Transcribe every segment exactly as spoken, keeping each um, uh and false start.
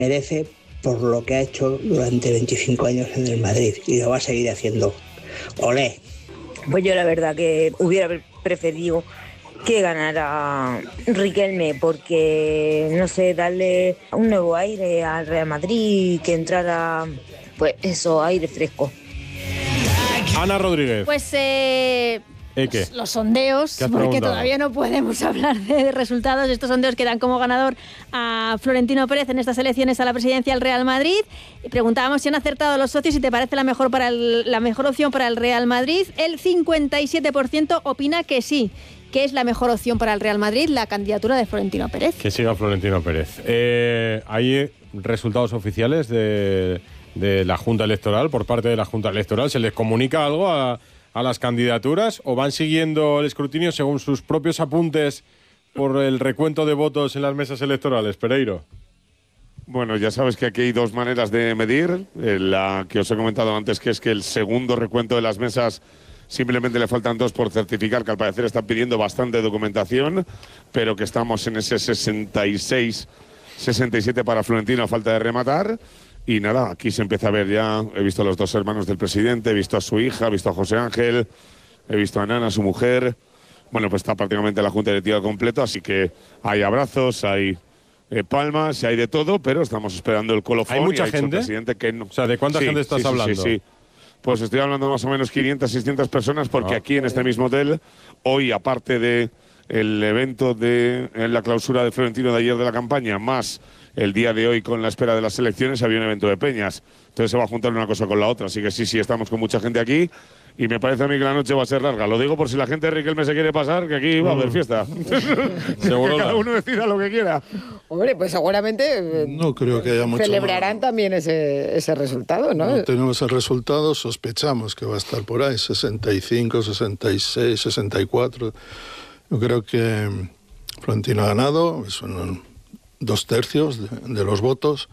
merece por lo que ha hecho durante veinticinco años en el Madrid y lo va a seguir haciendo. ¡Olé! Pues yo la verdad que hubiera preferido que ganara Riquelme, porque, no sé, darle un nuevo aire al Real Madrid, que entrara, pues eso, aire fresco. Ana Rodríguez. Pues eh, ¿Eh, qué? los sondeos, porque preguntado? todavía no podemos hablar de resultados. Estos sondeos que dan como ganador a Florentino Pérez en estas elecciones a la presidencia del Real Madrid. Y preguntábamos si han acertado los socios, si te parece la mejor, para el, la mejor opción para el Real Madrid. El cincuenta y siete por ciento opina que sí, que es la mejor opción para el Real Madrid, la candidatura de Florentino Pérez. Que siga Florentino Pérez. Eh, ¿Hay resultados oficiales de, de la Junta Electoral, por parte de la Junta Electoral? ¿Se les comunica algo a, a las candidaturas o van siguiendo el escrutinio según sus propios apuntes por el recuento de votos en las mesas electorales? Pereiro. Bueno, ya sabes que aquí hay dos maneras de medir. Eh, la que os he comentado antes, que es que el segundo recuento de las mesas simplemente le faltan dos por certificar, que al parecer están pidiendo bastante documentación, pero que estamos en ese sesenta y seis, sesenta y siete para Florentino a falta de rematar. Y nada, aquí se empieza a ver ya, he visto a los dos hermanos del presidente, he visto a su hija, he visto a José Ángel, he visto a Nana, su mujer. Bueno, pues está prácticamente la Junta Directiva completa, así que hay abrazos, hay eh, palmas, hay de todo, pero estamos esperando el colofón. ¿Hay mucha y ha dicho gente? el presidente que no. O sea, ¿de cuánta Sí, gente estás sí, sí, hablando? Sí, sí. Pues estoy hablando más o menos quinientas, seiscientas personas, porque Ah. aquí en este mismo hotel, hoy, aparte de el evento de en la clausura de Florentino de ayer de la campaña, más el día de hoy con la espera de las elecciones, había un evento de peñas. Entonces se va a juntar una cosa con la otra. Así que sí, sí, estamos con mucha gente aquí. Y me parece a mí que la noche va a ser larga. Lo digo por si la gente de Riquelme se quiere pasar, que aquí va a haber fiesta. Seguro. Que cada uno decida lo que quiera. Hombre, pues seguramente eh, No creo que haya mucho celebrarán más. también ese, ese resultado, ¿no? No tenemos el resultado, sospechamos que va a estar por ahí, sesenta y cinco, sesenta y seis, sesenta y cuatro. Yo creo que Florentino ha ganado, son dos tercios de, de los votos.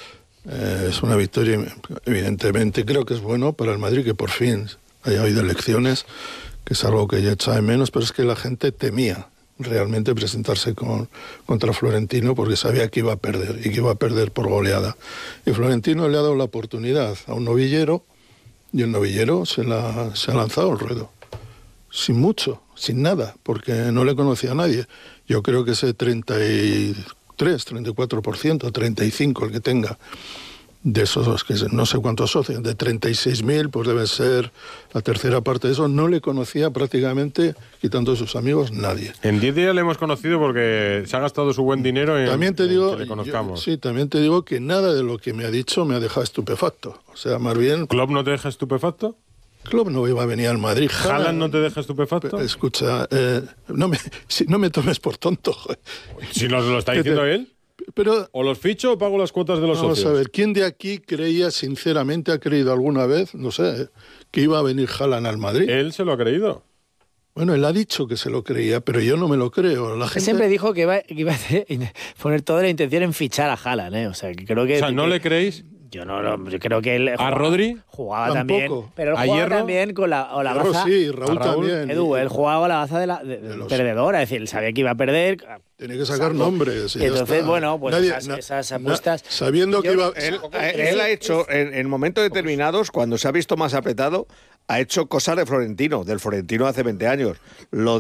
Eh, es una victoria, evidentemente. Creo que es bueno para el Madrid que por fin haya habido elecciones, que es algo que ya echaba de menos, pero es que la gente temía realmente presentarse con, contra Florentino porque sabía que iba a perder y que iba a perder por goleada. Y Florentino le ha dado la oportunidad a un novillero y el novillero se, la, se ha lanzado al ruedo. Sin mucho, sin nada, porque no le conocía a nadie. Yo creo que ese treinta y tres, treinta y cuatro por ciento, treinta y cinco por ciento el que tenga, de esos, que no sé cuántos socios, de treinta y seis mil, pues debe ser la tercera parte de eso. No le conocía prácticamente, quitando a sus amigos, nadie. En diez días le hemos conocido porque se ha gastado su buen dinero en, también te en digo, que le conozcamos. Yo, sí, también te digo que nada de lo que me ha dicho me ha dejado estupefacto. O sea, más bien... ¿Klopp no te deja estupefacto? Klopp no iba a venir al Madrid. ¿Haaland no te deja estupefacto? Escucha, eh, no, me, si, no me tomes por tonto. Joder. Si nos lo está diciendo te, él. Pero, ¿O los ficho o pago las cuotas de los vamos socios? Vamos a ver, ¿quién de aquí creía, sinceramente, ha creído alguna vez, no sé, que iba a venir Haaland al Madrid? Él se lo ha creído. Bueno, él ha dicho que se lo creía, pero yo no me lo creo. La gente... Siempre dijo que iba, que iba a hacer, poner toda la intención en fichar a Haaland, ¿eh? O sea, que creo que... O sea, ¿no que, le creéis? Yo no, no, yo creo que él... ¿A jugaba, Rodri? Jugaba Tampoco. también, pero él ¿A jugaba Hierro? también con la, o la baza... Sí, Raúl, Raúl también. Edu, él jugaba con la baza de la de, de los... perdedora, es decir, él sabía que iba a perder... Tiene que sacar nombres. Y entonces, ya bueno, pues Nadie, esas, na, esas apuestas... Na, sabiendo que iba... Él, él ha hecho, en, en momentos determinados, cuando se ha visto más apretado, ha hecho cosas de Florentino, del Florentino hace veinte años. Lo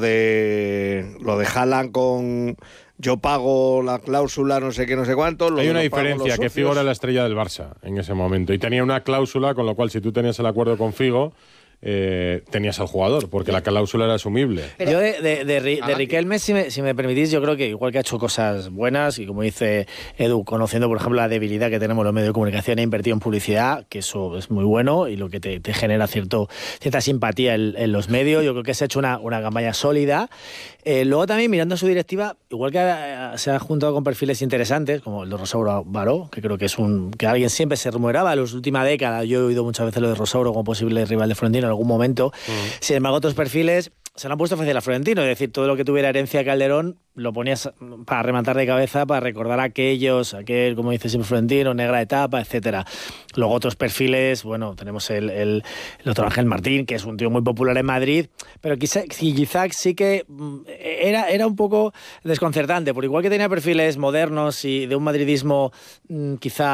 de lo de Haaland con... Yo pago la cláusula, no sé qué, no sé cuánto. Hay una diferencia, que Figo era la estrella del Barça en ese momento. Y tenía una cláusula, con lo cual, si tú tenías el acuerdo con Figo, eh, tenías al jugador, porque la cláusula era asumible. Pero yo de, de, de, de Riquelme, si me, si me permitís, yo creo que igual que ha hecho cosas buenas, y como dice Edu, conociendo, por ejemplo, la debilidad que tenemos los medios de comunicación, ha invertido en publicidad, que eso es muy bueno, y lo que te, te genera cierto, cierta simpatía en, en los medios. Yo creo que se ha hecho una, una campaña sólida. Eh, luego también, mirando a su directiva, igual que ha, se ha juntado con perfiles interesantes, como el de Rosauro Baró, que creo que es un que alguien siempre se rumoreaba en las últimas décadas. Yo he oído muchas veces lo de Rosauro como posible rival de Florentino en algún momento. Uh-huh. Sin embargo, otros perfiles se lo han puesto fácil a Florentino, es decir, todo lo que tuviera herencia de Calderón lo ponías para rematar de cabeza, para recordar a aquellos, aquel, como dice siempre Florentino, negra etapa, etcétera. Luego otros perfiles, bueno, tenemos el, el, el otro Ángel Martín, que es un tío muy popular en Madrid, pero quizá, quizá sí que era, era un poco desconcertante, porque igual que tenía perfiles modernos y de un madridismo mmm, quizá